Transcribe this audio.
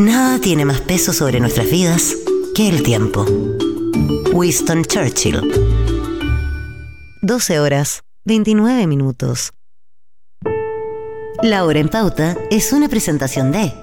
Nada tiene más peso sobre nuestras vidas que el tiempo. Winston Churchill. 12:29. La Hora en Pauta es una presentación de